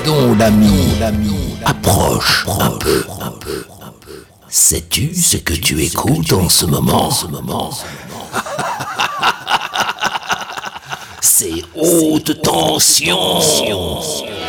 donc l'ami, approche un peu. Sais-tu ce que tu écoutes en ce moment? C'est haute tension.